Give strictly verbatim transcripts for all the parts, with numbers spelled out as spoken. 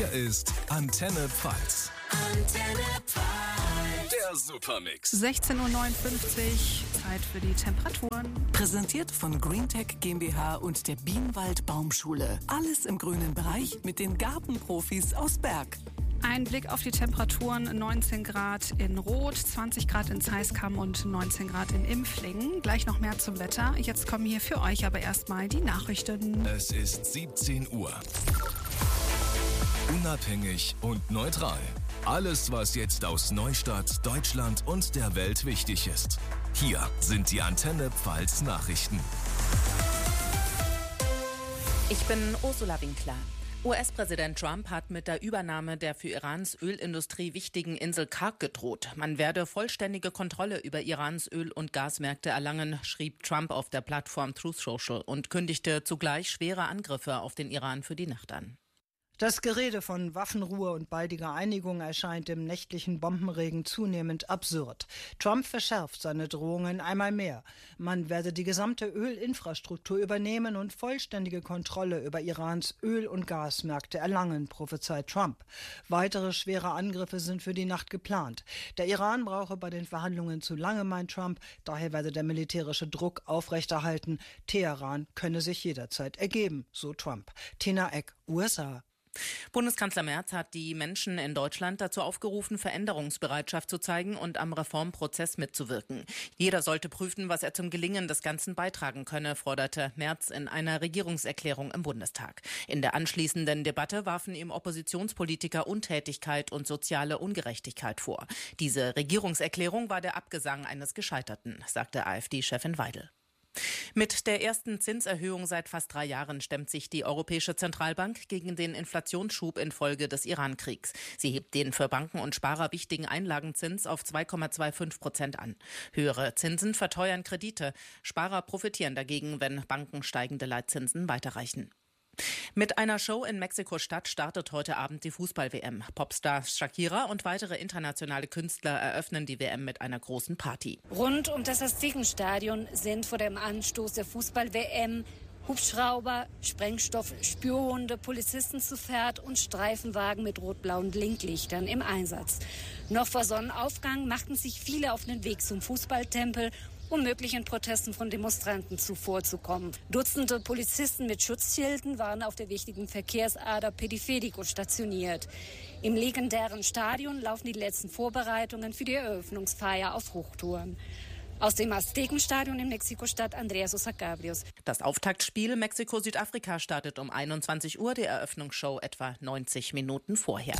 Hier ist Antenne Pfalz. Antenne Pfalz. Der Supermix. sechzehn Uhr neunundfünfzig, Zeit für die Temperaturen. Präsentiert von GreenTech GmbH und der Bienenwald Baumschule. Alles im grünen Bereich mit den Gartenprofis aus Berg. Ein Blick auf die Temperaturen: neunzehn Grad in Roth, zwanzig Grad in Zeiskam und neunzehn Grad in Impflingen. Gleich noch mehr zum Wetter. Jetzt kommen hier für euch aber erstmal die Nachrichten. Es ist siebzehn Uhr. Unabhängig und neutral. Alles, was jetzt aus Neustadt, Deutschland und der Welt wichtig ist. Hier sind die Antenne Pfalz Nachrichten. Ich bin Ursula Winkler. U S-Präsident Trump hat mit der Übernahme der für Irans Ölindustrie wichtigen Insel Karg gedroht. Man werde vollständige Kontrolle über Irans Öl- und Gasmärkte erlangen, schrieb Trump auf der Plattform Truth Social und kündigte zugleich schwere Angriffe auf den Iran für die Nacht an. Das Gerede von Waffenruhe und baldiger Einigung erscheint im nächtlichen Bombenregen zunehmend absurd. Trump verschärft seine Drohungen einmal mehr. Man werde die gesamte Ölinfrastruktur übernehmen und vollständige Kontrolle über Irans Öl- und Gasmärkte erlangen, prophezeit Trump. Weitere schwere Angriffe sind für die Nacht geplant. Der Iran brauche bei den Verhandlungen zu lange, meint Trump. Daher werde der militärische Druck aufrechterhalten. Teheran könne sich jederzeit ergeben, so Trump. Tina Eck, U S A. Bundeskanzler Merz hat die Menschen in Deutschland dazu aufgerufen, Veränderungsbereitschaft zu zeigen und am Reformprozess mitzuwirken. Jeder sollte prüfen, was er zum Gelingen des Ganzen beitragen könne, forderte Merz in einer Regierungserklärung im Bundestag. In der anschließenden Debatte warfen ihm Oppositionspolitiker Untätigkeit und soziale Ungerechtigkeit vor. Diese Regierungserklärung war der Abgesang eines Gescheiterten, sagte AfD-Chefin Weidel. Mit der ersten Zinserhöhung seit fast drei Jahren stemmt sich die Europäische Zentralbank gegen den Inflationsschub infolge des Iran-Kriegs. Sie hebt den für Banken und Sparer wichtigen Einlagenzins auf zwei Komma fünfundzwanzig Prozent an. Höhere Zinsen verteuern Kredite. Sparer profitieren dagegen, wenn Banken steigende Leitzinsen weiterreichen. Mit einer Show in Mexiko-Stadt startet heute Abend die Fußball-W M. Popstar Shakira und weitere internationale Künstler eröffnen die W M mit einer großen Party. Rund um das Aztekenstadion sind vor dem Anstoß der Fußball-W M Hubschrauber, Sprengstoff, Spürhunde, Polizisten zu Pferd und Streifenwagen mit rot-blauen Blinklichtern im Einsatz. Noch vor Sonnenaufgang machten sich viele auf den Weg zum Fußballtempel, um möglichen Protesten von Demonstranten zuvorzukommen. Dutzende Polizisten mit Schutzschilden waren auf der wichtigen Verkehrsader Periférico stationiert. Im legendären Stadion laufen die letzten Vorbereitungen für die Eröffnungsfeier auf Hochtouren. Aus dem Aztekenstadion in Mexiko-Stadt, Andreas Osacabrios. Das Auftaktspiel Mexiko-Südafrika startet um einundzwanzig Uhr, die Eröffnungsshow etwa neunzig Minuten vorher.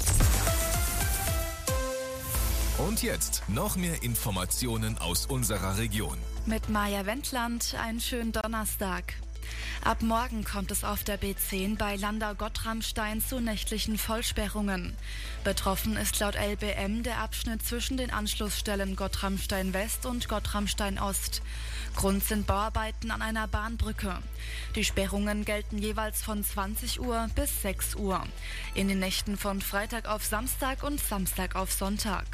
Und jetzt noch mehr Informationen aus unserer Region. Mit Maja Wendland einen schönen Donnerstag. Ab morgen kommt es auf der B zehn bei Landau-Gottramstein zu nächtlichen Vollsperrungen. Betroffen ist laut L B M der Abschnitt zwischen den Anschlussstellen Gottramstein West und Gottramstein Ost. Grund sind Bauarbeiten an einer Bahnbrücke. Die Sperrungen gelten jeweils von zwanzig Uhr bis sechs Uhr. In den Nächten von Freitag auf Samstag und Samstag auf Sonntag.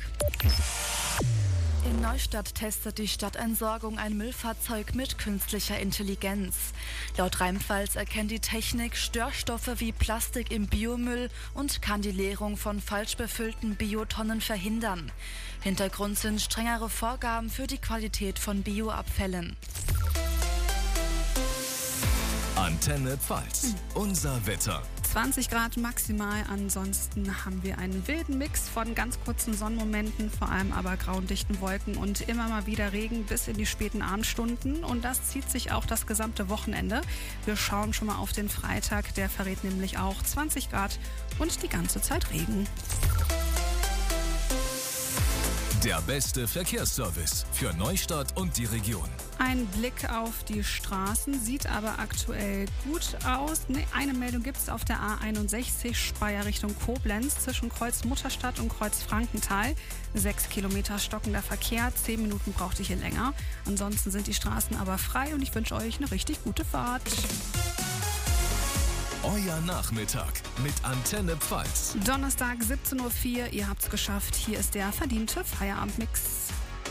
In Neustadt testet die Stadtentsorgung ein Müllfahrzeug mit künstlicher Intelligenz. Laut Rheinpfalz erkennt die Technik Störstoffe wie Plastik im Biomüll und kann die Leerung von falsch befüllten Biotonnen verhindern. Hintergrund sind strengere Vorgaben für die Qualität von Bioabfällen. Antenne Pfalz, unser Wetter. zwanzig Grad maximal, ansonsten haben wir einen wilden Mix von ganz kurzen Sonnenmomenten, vor allem aber grauendichten Wolken und immer mal wieder Regen bis in die späten Abendstunden und das zieht sich auch das gesamte Wochenende. Wir schauen schon mal auf den Freitag, der verrät nämlich auch zwanzig Grad und die ganze Zeit Regen. Der beste Verkehrsservice für Neustadt und die Region. Ein Blick auf die Straßen sieht aber aktuell gut aus. Nee, eine Meldung gibt es auf der A einundsechzig Speyer Richtung Koblenz zwischen Kreuz Mutterstadt und Kreuz Frankenthal. Sechs Kilometer stockender Verkehr, zehn Minuten braucht ihr hier länger. Ansonsten sind die Straßen aber frei und ich wünsche euch eine richtig gute Fahrt. Euer Nachmittag mit Antenne Pfalz. Donnerstag siebzehn Uhr vier, ihr habt's geschafft. Hier ist der verdiente Feierabendmix.